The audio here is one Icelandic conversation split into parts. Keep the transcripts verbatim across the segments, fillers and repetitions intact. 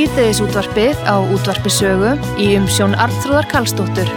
Síðdegisútvarpið á Útvarpi Sögu í umsjón Arnþrúðar Karlsdóttur.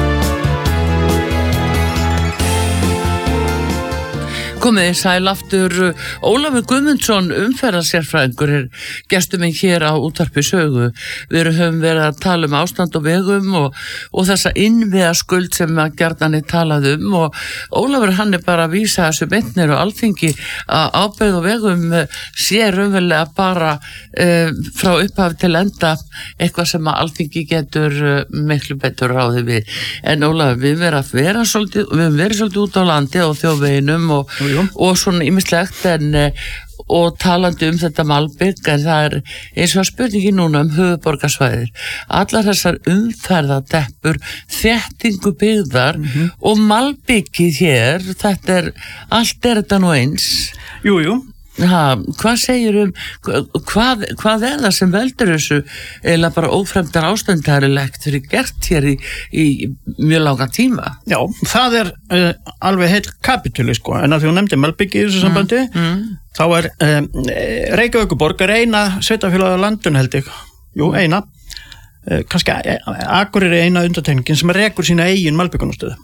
Komið sæl aftur. Ólafur Guðmundsson, umferðarsérfræðingur, er gestur minn hér á Útvarpi Sögu. Við höfum verið að tala um ástand og vegum og, og þessa innviðaskuld sem að gjarnan er talað um, og Ólafur, hann er bara að vísa þessu myndnir og alþingi að ábyrgð og vegum sé raunverulega bara uh, frá upphafi til enda eitthvað sem að alþingi getur uh, miklu betur ráðið við. En Ólafur, við verðum að vera svolítið, við höfum verið svolítið út á landi og þjóðveginum og og svona ýmislegt en og talandi um þetta malbygg, en það er eins og spurningi núna um höfuðborgarsvæðir. Allar þessar umferðadeppur, þéttingu byggðar mm-hmm. og malbyggið hér, þetta er, allt er þetta nú eins. Jú, jú. Ha, hvað segir um, hvað, hvað er það sem veldur þessu eða bara ófremdar ástandærilegt fyrir gert hér í, í mjög langa tíma? Já, það er uh, alveg heil kapitúli sko, en að því hún nefndi malbyggi í þessu sambandi, mm, mm. þá er um, Reykjavíkurborg er eina sveitafélag á landinu held ég, jú, eina, uh, kannski Akureyri er eina undantekningin sem rekur sína eigin malbyggunastöðu.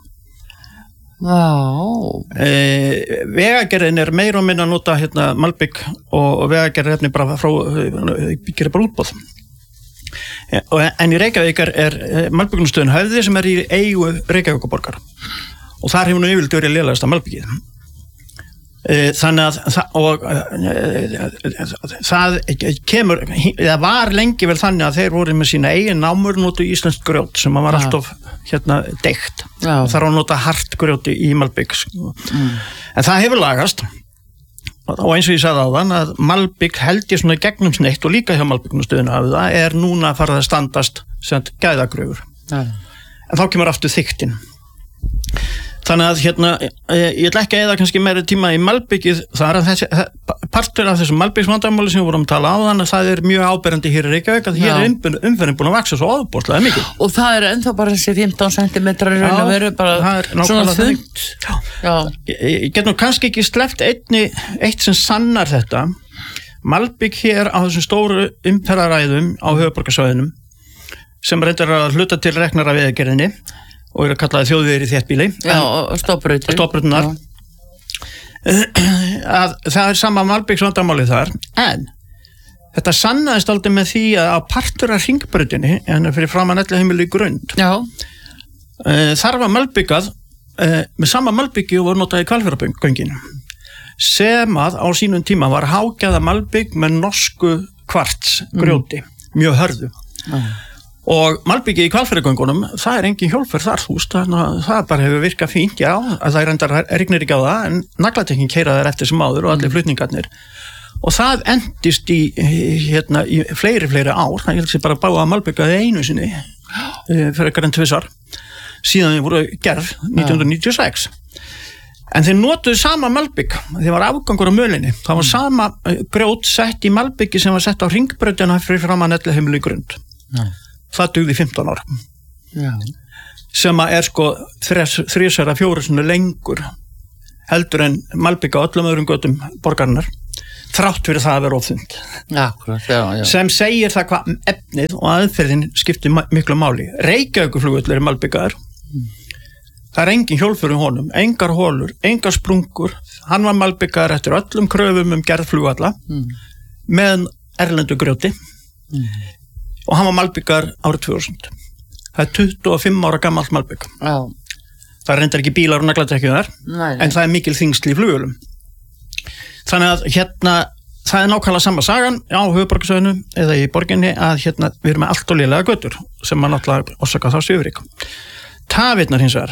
Wow. Eh, vegagerðin er meira og minna að nota hérna, malbygg og, og vegagerðin er bara frá byggir bara útboð eh, en í Reykjavík er, er malbyggnastöðin Höfði sem er í eigu Reykjavíkurborgar og þar hefur nú yfirleitt verið lélegasta malbyggið eh, þannig að og, eh, það kemur það var lengi vel þannig að þeir voru með sína eigin námur notu íslenskt grjót sem var ja. alltaf hérna deikt og þarf að nota hart grjóti í malbygg mm. en það hefur lagast og eins og ég sagði áðan að malbygg held ég svona gegnum sneitt og líka hjá malbyggnastöðinu að það er núna að fara að standast sem gæðagröfur ja. en þá kemur aftur þyktin þannig að hérna ég, ég ætla ekki að eða kannski meiri tíma í malbyggið það er að þessi partur af þessum malbyggsvandamáli sem við vorum að tala á þannig að það er mjög áberandi hér í Reykjavík að hér er umferðin búin að vaksa svo ofboðslega mikið og það er ennþá bara þessi fimmtán sentimetrar í raun og veru bara svona þunnt ég, ég get nú kannski ekki sleppt einni eitt sem sannar þetta malbygg hér á þessum stóru umferðaræðum á höfuðborgarsvæðinum sem reyndar að hluta til reknar af vegagerðinni og eru kallaði þjóðvegir í þéttbýli Já, og stofbrautir Stofbrautirnar að það er sama malbyggsvandamáli þar en þetta sannaðist aldrei með því að partur af hringbrautinni en fyrir framan elli heimili í Grund Já þar var malbyggað með sama malbyggi og voru notað í Hvalfjarðargöngin sem að á sínum tíma var hágjaða malbygg með norsku kvarts grjóti, mm. mjög hörðu Já og malbyggi í Hvalfjarðargöngunum, það er engin hjólfur þar þúst, þannig að það bara hefur virkað fínt, já, að það er endar rignir ekki á það, en naglatekkin keyra þær eftir sem áður og allir flutningarnir. Og það endist í, hérna, í fleiri, fleiri ár, það er bara báða að malbyggaði einu sinni, fyrir ekkert en tvissar, síðan þau voru gerð nítján hundruð níutíu og sex. En þeir notuðu sama malbygg, þeir var afgangur á mölinni, það var sama grjót sett í malbyggi sem var sett á hringbrautina fyrir framan elli heimili í Grund. Já. Það dugði fimmtán ár Já. sem að er sko þrísara fjórisinu lengur heldur en malbygg á öllum öðrum götum borgarinnar þrátt fyrir það að vera ofþund ja, sem segir það hvað efnið og aðferðin skiptir miklu máli Reykjavíkurflugvöllur er malbyggaður mm. það er engin hjólfur í honum engar hólur, engar sprungur hann var malbyggaður eftir öllum kröfum um gerð flugvalla mm. með erlendu grjóti mm. og hann var malbyggar árið tvö þúsund. Það er tuttugu og fimm ára gamalt malbygg. Já. Það er reyndar ekki bílar og nagladekkjunar, en það er mikil þyngsl í flugvélum. Þannig að hérna, það er nákvæmlega sama sagan á höfuðborgarsvæðinu eða í borginni að hérna við erum með allt og lélega götur sem að náttúrulega orsaka þá svifryk. Tafirnar hins vegar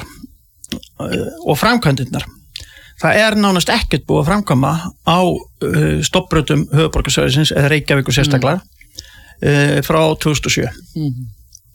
og framkvæmdirnar. Það er nánast ekkert búið að framkvæma á uh, stofnbrautum höfuðborgarsvæðisins eða Reykjavíkur sérstaklega. Mm. frá tvö þúsund og sjö mm-hmm.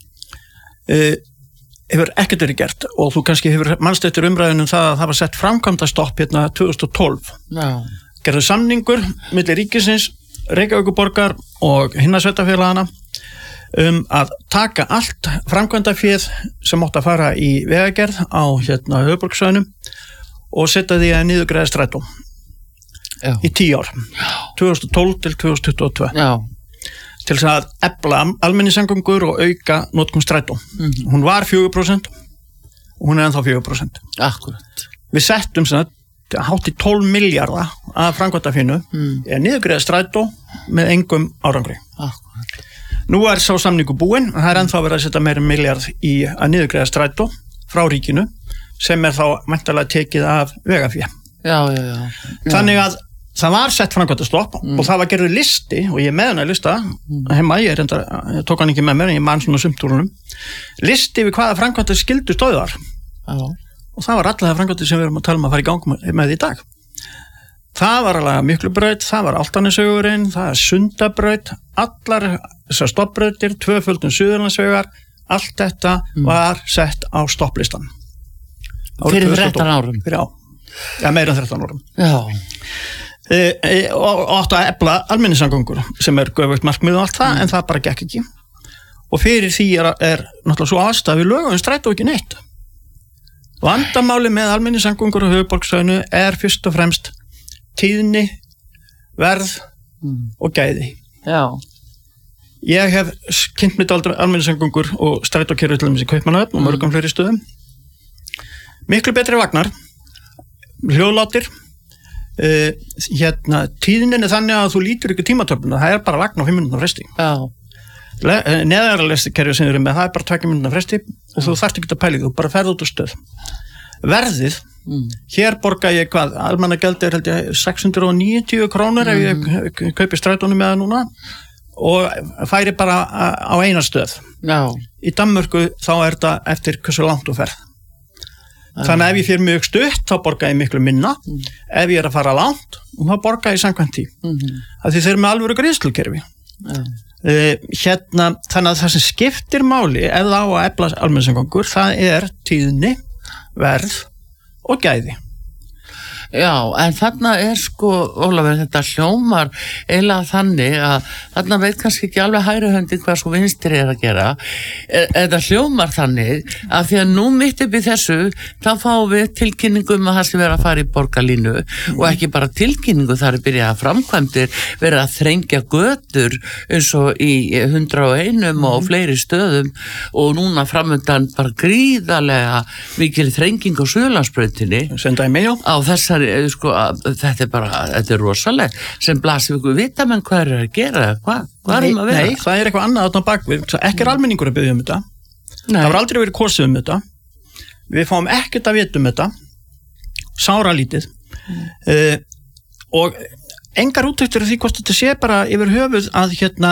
uh, hefur ekkert verið gert og þú kannski hefur manst eftir umræðunum það að það var sett framkvæmdastopp hérna tvö þúsund og tólf no. gerðu samningur milli ríkisins, Reykjavíkurborgar og hinna sveitafélagana um að taka allt framkvæmdaféð sem átti að fara í vegagerð á hérna höfuðborgarsvæðinu og setja því að niðurgreiða strætó í tíu ár tvö þúsund og tólf til tvö þúsund tuttugu og tvö Já til þess að efla almenningssamgöngur og auka notkun strætó. Mm-hmm. Hún var fjögur prósent og hún er ennþá fjögur prósent. Akkurat. Við settum svona hátt í tólf milljarða að framkvæmdafínu mm. er niðurgreiða strætó með engum árangri. Akkurat. Nú er sá samningu búinn, það er ennþá verið að setja meira milljarð í að niðurgreiða strætó frá ríkinu sem er þá mæntalega tekið af vegafé. Já, já, já. já. Þannig að það var sett framkvæmdastopp mm. og það var gerður listi og ég með hann að lista mm. heima, ég, reyndar, ég tók hann ekki með mér en ég man svona sumtúrunum listi við hvaða framkvæmdar skildu stöðvar Já. Og það var allir það framkvæmdir sem við erum að tala um að fara í gang með, með í dag. Það var alveg Miklubraut, það var Álftanesvegurinn, það er Sundabraut, allar þessar stoppbrautir, tvöföldun Suðurlandsvegar, allt þetta mm. var sett á stopplistan. Fyrir þrettán árum? Fyrir á, ja, meira en þrettán árum. Já. E, e, og, og átt að efla almenningssamgöngur sem er göfugt markmið og allt það, mm. en það bara gekk ekki. Og fyrir því er, er náttúrulega svo aðstæð við lögum strætó ekki neitt. Vandamáli með almenningssamgöngur og höfuðborgarsvæðinu er fyrst og fremst tíðni, verð mm. og gæði. Já. Ég hef kynnt mitt aldrei almenningssamgöngur og strætókerfi til dæmis í Kaupmannahöfn og mörgum fleiri stöðum. Miklu betri vagnar, hljóðlátir, uh, hérna, tíðnin er þannig að þú lítur ekki tímatöfluna, það er bara vagn á fimm mínútna fresti. Já. Neðarlestu sem eru með, það er bara tveggja mínútna fresti og þú þarft ekki að pæla, þú bara ferð út úr stöð. Verðið, mm. hér borga ég hvað, almannagjald er held ég sex hundruð níutíu krónur mm. ef ég kaupi strætónu með það núna og færi bara á eina stöð. Já. Í Danmörku þá er þetta eftir hversu langt þú ferð. Þannig að ef ég fyrir mjög stutt þá borga ég miklu minna, mm. ef ég er að fara langt þá borga ég samkvæmt því. Mm. Af því þeir eru með alvöru greiðslukerfi. Mm. Uh, hérna, þannig að það sem skiptir máli ef það á að efla almenningssamgöngur, það er tíðni, verð og gæði. Já, en þarna er sko, Ólafur, þetta hljómar eiginlega þannig að þarna veit kannski ekki alveg hægri höndin hvað sko vinstri er að gera. Þetta hljómar þannig að því að nú mitt upp í þessu þá fáum við tilkynningu um að það sé vera að fara í borgarlínu mm. og ekki bara tilkynningu, það er byrjað að framkvæmdir vera að þrengja götur eins og í hundrað og einum mm. og fleiri stöðum og núna framöndan bara gríðarlega mikil þrenging á Suðurlandsbrautinni á þessar sko, þetta er bara, þetta er rosaleg sem blasir við vita menn hvað er að gera hvað, hvað er um að vera? Nei, það er eitthvað annað þarna bakvið, ekki er almenningur að byggja um þetta nei. Það var aldrei verið kosið um þetta við fáum ekkert að vita um þetta sáralítið mm. uh, og engar úttektir af því hvort þetta sé bara yfir höfuð að hérna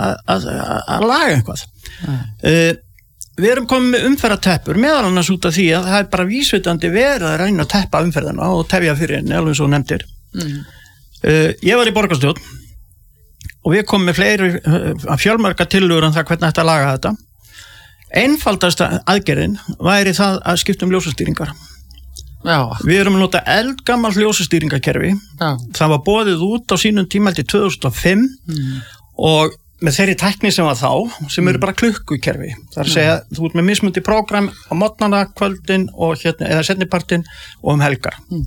að laga eitthvað mm. uh, Við erum komið með umferðarteppur meðal annars út af því að það er bara vísvitandi verið að reyna að teppa umferðina og tefja fyrir henni, alveg svo nefndir. Mm. Uh, ég var í borgarstjórn og við komum með fleiri uh, fjölmarga tillögur um það hvernig þetta laga þetta. Einfaldasta aðgerðin væri það að skipta um ljósastýringar. Já. Við erum að nota eldgammal ljósastýringakerfi. Já. Það var boðið út á sínum tíma til tvö þúsund og fimm mm. og með þeirri tækni sem var þá, sem eru bara klukkukerfi. Það er að segja, mm. þú ert með mismundi prógram á morgnana, kvöldin og hérna, eða seinnipartin og um helgar. Mm.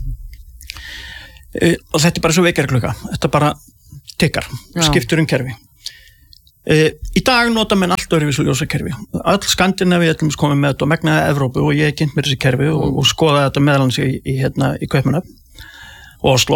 E, og þetta er bara svo vekjarklukka. Þetta bara tikkar, skiptur um kerfi. E, í dag nota menn allt öðruvísi ljósakerfi. Öll Skandinavíu ætlum komið með þetta og megnaði Evrópu og ég kynnt mér þessi kerfi mm. og, og skoðaði þetta meðalans í, í, hérna, í Kaupmannahöfn og Oslo.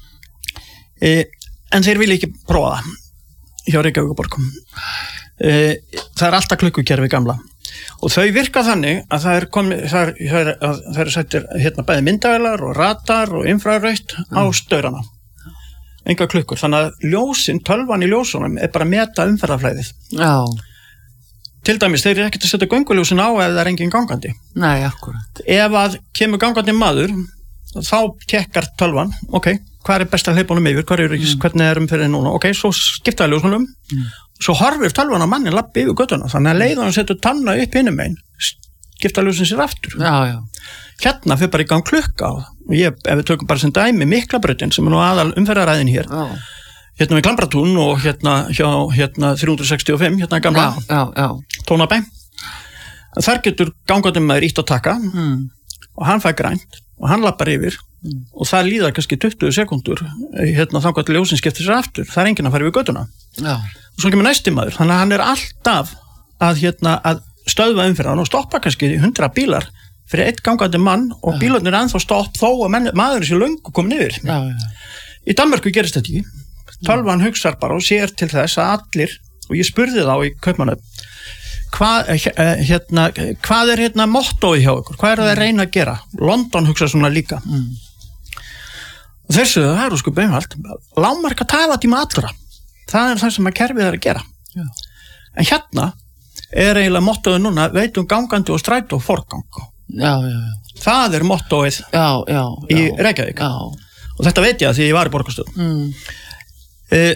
E, en þeir vilja ekki prófa það. Hjá Reykjavíkurborg. E, það er alltaf klukkukerfi gamla og þau virka þannig að það er komið, það er, það er, það er settir hérna bæði myndavélar og radar og infrarautt mm. á staurana. Enga klukkur, þannig að ljósin, tölvan í ljósunum er bara að meta umferðarflæðið. Já. Til dæmis, þeir eru ekkert að setja gönguljósin á ef það er engin gangandi. Nei, akkurat. Ef að kemur gangandi maður, þá tekkar tölvan, ok, hvað er best að hleypa honum yfir, hvað er, mm. hvernig er umferðin núna, ok, svo skiptaði ljósunum, mm. svo horfir tölvan á manni lappi yfir göttuna, þannig að leiðan hann setur tanna upp hinum einn, skiptaði ljósin sér aftur. Já, já. Hérna fyrir bara í gang klukka og ég, ef við tökum bara sem dæmi Miklabrautin sem er nú aðal umferðaræðin hér, já. Hérna við Klambratún og hérna hjá hérna þrjú hundruð sextíu og fimm, hérna gamla já, já, já. Tónabæ. Þar getur gangandi maður ítt að taka mm. og hann fær grænt og hann lappar yfir mm. og það líða kannski tuttugu sekúndur hérna þangað til ljósin skiptir sér aftur, það er enginn að fara við göttuna Já. og svo kemur næsti maður, þannig að hann er alltaf að, hérna, að stöðva umferðan og stoppa kannski hundra bílar fyrir eitt gangandi mann og bílarnir er ennþá stopp þó að menn, maður sé löngu komin yfir Já, já. Í Danmörku gerist þetta ekki tölvan hugsar bara og sér til þess að allir, og ég spurði þá í Kaupmannahöfn Hvað, hérna, hvað er hérna mottóið hjá ykkur? Hvað er það að reyna að gera? London hugsa svona líka. Mm. Þessu, það er sko beinhald. Lágmarka talatíma allra. Það er það sem að kerfið er að gera. Já. En hérna er eiginlega mottóið núna, veitum gangandi og strætó forgang. Já, já, já. Það er mottóið já, já, já. í Reykjavík. Já. Og þetta veit ég að því ég var í borgarstöðum. Mm. Uh,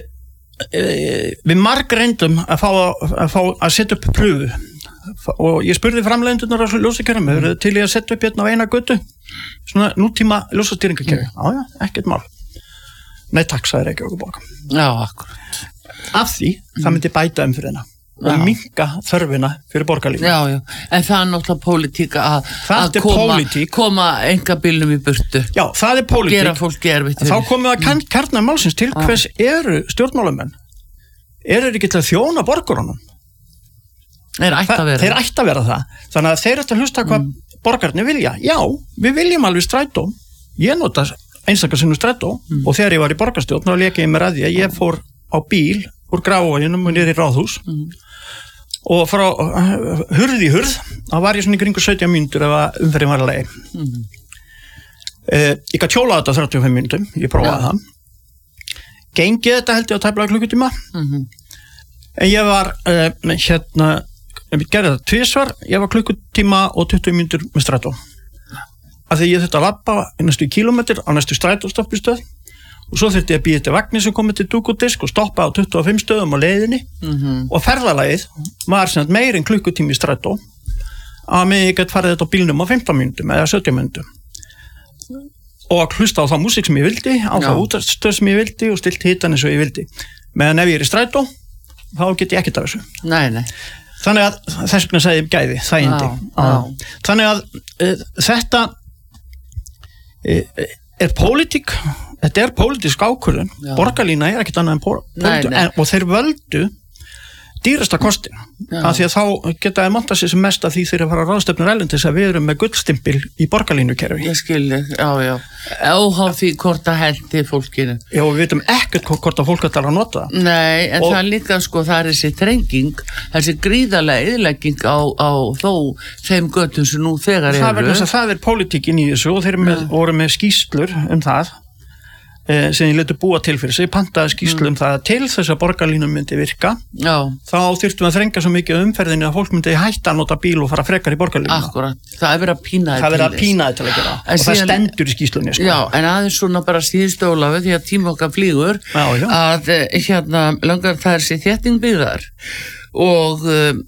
við marg reyndum að fá að, fá að setja upp pröfu og ég spurði framleiðendurnar á ljósakerfum, hefur þið til í að setja upp hérna á eina götu svona nútíma ljósastýringakerfi mm. já já, ekkert mál nei takk, sagði Reykjavíkurborg já, akkurat af því, mm. það myndi bæta umfyrirna og minnka þörfina fyrir borgarlínu já, já, en það er náttúrulega pólitík að, að koma, pólitík. koma engabílnum í burtu já, það er pólitík gera fólki erfitt þá komum við að mm. kjarna málsins til hvers eru stjórnmálamenn eru ekki til að þjóna borgarunum þeir ætti að vera þeir ætti að vera það þannig að þeir ætti að hlusta hvað mm. borgarnir vilja já, við viljum alveg strætó ég nota einstakar sinnum strætó mm. og þegar ég var í borgarstjórn þá lék ég mér að því að ég fór á bíl úr Grafarvoginum og niður í Ráðhús mm. og frá uh, hurð í hurð, þá var ég svona í kringu sautján mínútur ef að umferðin var að leið. Mm. Uh, ég gat hjólað þetta þrjátíu og fimm mínútum, ég prófaði ja. það. Gengið þetta held ég á tæplega klukkutíma, mm-hmm. en ég var, uh, hérna, ég gerði þetta tvisvar, ég var klukkutíma og tuttugu mínútur með strætó. Af því ég þurfti að labba næstu kílómetr á næstu strætóstoppistöð og svo þurfti ég að býja þetta vagni sem komið til dúk og disk og stoppa á tuttugu og fimm stöðum á leiðinni mm-hmm. og ferðalagið var sem meir en klukkutími í strætó að mig ég gett farið þetta á bílnum á fimmtán mínútum eða sautján mínútum og hlusta á þá músík sem ég vildi á Já. þá útastöð sem ég vildi og stilt hitan eins og ég vildi meðan ef ég er í strætó þá get ég ekkert af þessu nei, nei. þannig að þess vegna segi ég gæði þægindi þannig að uh, þetta uh, er pólitík þetta er pólitísk ákvörðun borgarlína er ekkert annað en pólitík og þeir völdu dýrasta kostin af því að þá geta þeir monta sig sem mest að því þeir að fara að ráðstefnur erlendis að við erum með gullstimpil í borgarlínukerfi ég skilji, já já óháð því hvort að hendi fólkinu já við veitum ekkert hvort að fólk ætlar að nota nei en og það er líka sko það er þessi þrenging þessi gríðarlega eyðilegging á, á þó þeim göttum sem nú þegar það eru er, það er pólitíkin í þessu og þeir með, voru með skýslur um það Eh, sem ég letur búa til fyrir sig, pantaði skýrslu um mm. það að til þess að borgarlínum myndi virka Já. þá þyrftum að þrenga svo mikið umferðinu að fólk myndi hætta að nota bíl og fara frekar í borgarlínuna Akkurat, það er verið að pína það er verið að pína þetta til að gera og síðan, það stendur í skýrslunni sko. Já, en aðeins svona bara síðustu Ólafur því að tíma okkar flýgur já, já. að hérna langar það er sér þétting byggðar og um,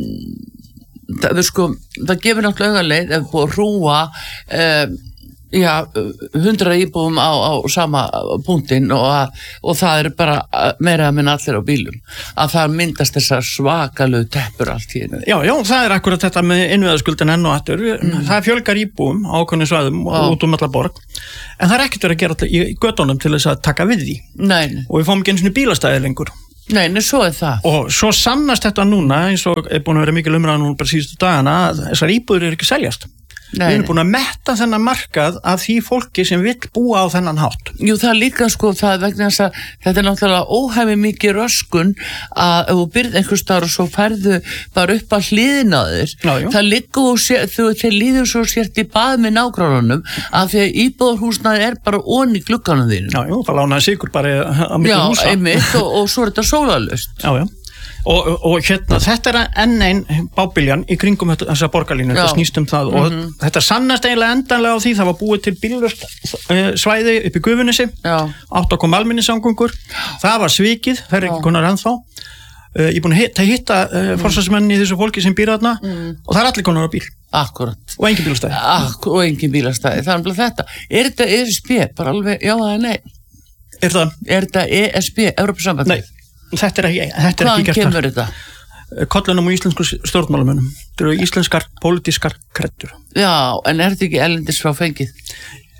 það, sko, það gefur náttúrulega leið ef búið að rúa um, Já, hundra íbúum á, á sama punktinn og, að, og það er bara meira að minna allir á bílum að það myndast þessar svakalegu teppur allt í hennu. Já, já, það er akkurat þetta með innviðaskuldin enn og aftur mm. það fjölgar íbúum á ákveðnum svæðum og út um alla borg en það er ekkert verið að gera í göttunum til þess að taka við því Nei. og við fáum ekki einu svona bílastæði lengur Nei, en svo er það og svo sannast þetta núna eins og er búin að vera mikil umræða núna bara síðustu dagana að þessar íbúður eru ekki seljast Nei, við erum búin að metta þennan markað af því fólki sem vill búa á þennan hátt. Jú, það er líka sko, það vegna þess að þetta er náttúrulega óhæmi mikið röskun að ef þú byrð einhvers staðar og svo færðu bara upp að hliðina þér. Já, það liggur og sé, þú þeir líður svo sért í bað með nágránunum að því að íbúðarhúsnaði er bara onni glugganum þínum. Já, jú, það lánaði sigur bara á milli húsa. Já, einmitt og, og svo er þetta sólarlaust. Já, já. Og, og hérna, þetta er enn einn bábiljan í kringum þessa borgarlínu, þetta snýst um það og mm-hmm. þetta sannast eiginlega endanlega á því það var búið til bílvöst svæði upp í Gufunessi, átt að koma almenningssamgöngur, það var svikið, það er ekki konar ennþá. Uh, ég er búin að hitta, hitta uh, forsvarsmenn í þessu fólki sem býr þarna mm. og það er allir konar á bíl. Akkurat. Og engin bílastæði. Ak- og engin bílastæði, það er bara þetta. Er þetta E S B? Bara alveg, já eða nei? Er það? Er þetta E S B, Evrópusambandið? Nei. Þetta er ekki, þetta er ekki Hvaðan gert kemur þetta? Kollunum og íslensku stjórnmálamönnum. Þetta eru íslenskar pólitískar kreddur. Já, en er þetta ekki erlendis frá fengið?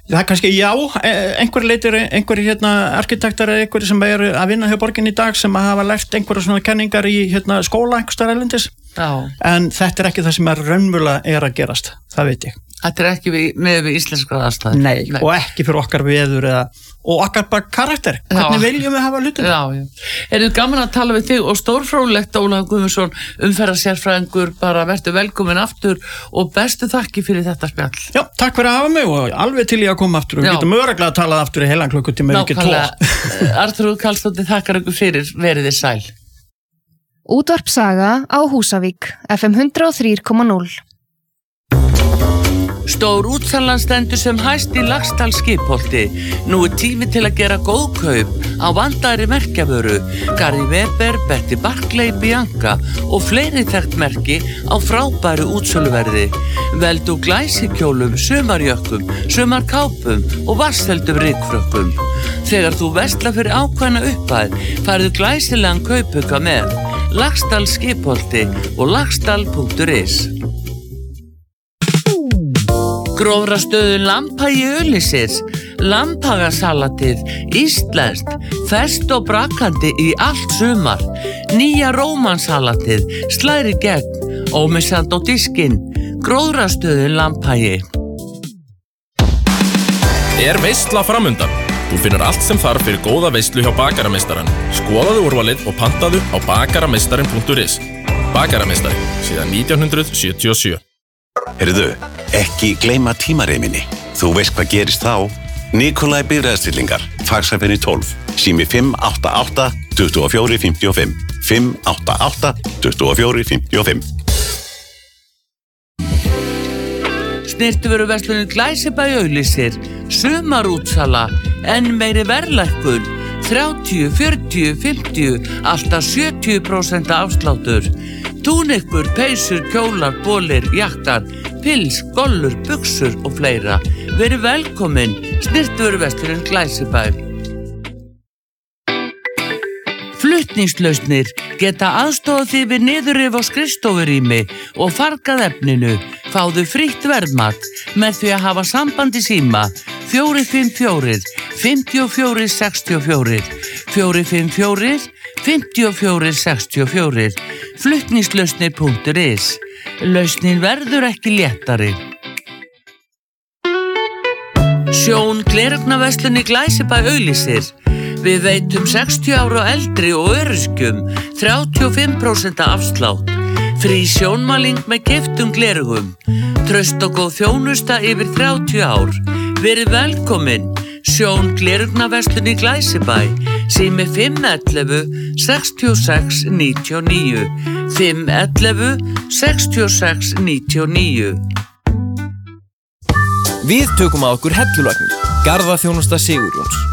Það er kannski já, einhverju leitir, einhverju hérna arkitektar eða einhverju sem eru að vinna hjá borgin í dag sem að hafa lært einhverju svona kenningar í hérna skóla einhvers staðar erlendis. Já. En þetta er ekki það sem er raunverulega er að gerast, það veit ég. Þetta er ekki við, með við íslenskar aðstæður. Nei, Nei, og ekki fyrir okkar veður eða, og okkar bara karakter. Hvernig já. Viljum við hafa hlutin? Já, já. Er þetta gaman að tala við þig og stórfróðlegt Ólafur Guðmundsson, umferðarsérfræðingur, bara vertu velkomin aftur og bestu þakki fyrir þetta spjall. Já, takk fyrir að hafa mig og alveg til ég að koma aftur og við getum örugglega að tala aftur í heilan klukkutíma ef ekki tvo. Arnþrúður Karlsdóttir þakkar ykkur fyrir, verið þið sæl. Útvarp Saga á Húsavík, F M hundrað og þrjú komma núll. Stór útsalan stendur sem hæst í Laxdal skipholti. Nú er tími til að gera góð kaup á vandaðri merkjavöru, Gary Weber, Betty Barclay, Bianca og fleiri þekkt merki á frábæru útsöluverði. Veldu glæsikjólum, sumarjökkum, sumarkápum og vatnsfeldum rykfrökkum. Þegar þú versla fyrir ákveðna upphæð, færðu glæsilegan kaupauka með Laxdal skipholti og laxdal punktur is. Grófrastöðu Lambhagi Öllisir, Lambhagasalatið, íslenskt, fest og brakandi í allt sumar, nýja rómansalatið, slæri gegn, ómissand á diskinn, Grófrastöðu Lambhagi. Er veisla framundan? Þú finnur allt sem þarf fyrir góða veislu hjá Bakarameistarann. Skoðaðu úrvalið og pantaðu á bakarameistarin punktur is. Bakarameistari, síðan nítján hundruð sjötíu og sjö. Heyrðu, ekki gleyma tímareiminni. Þú veist hvað gerist þá. Nikolai bifreiðastillingar, Faxafenni tólf, sími fimm átta átta, tuttugu og fjögur, fimmtíu og fimm, fimm átta átta, tuttugu og fjögur, fimmtíu og fimm. Snyrtivöruverslunin Glæsibæ auglýsir, sumarútsala, enn meiri verðlækkun, þrjátíu, fjörutíu, fimmtíu, alltaf sjötíu prósent afsláttur. Túnikur, peysur, kjólar, bólir, jakkar, pils, gollur, buxur og fleira. Verið velkomin, snyrtivöruverslunin Glæsibæ. Flutningslausnir geta aðstofað þig við niðurrif á skrifstofurými og fargað efninu. Fáðu frítt verðmat með því að hafa samband í síma fjögur fimm fjögur, fimm fjögur sex fjögur, fjögur fimm fjögur, fimm fjögur sex fjögur, flutningslausnir punktur is. Lausnin verður ekki léttari. Sjón gleraugnavesslunni Glæsibæ auglýsir. Við veitum sextíu ára og eldri og öryrkjum þrjátíu og fimm prósent afslátt. Frí sjónmæling með keyptum gleraugum. Traust og góð þjónusta yfir þrjátíu ár. Verið velkomin. Sjón gleraugnavesslunni Glæsibæ. Sími fimm ellefu, sextíu og sex, níutíu og níu. fimm ellefu, sextíu og sex, níutíu og níu. Við tökum að okkur hellulagnir. Garðaþjónusta Sigurjóns.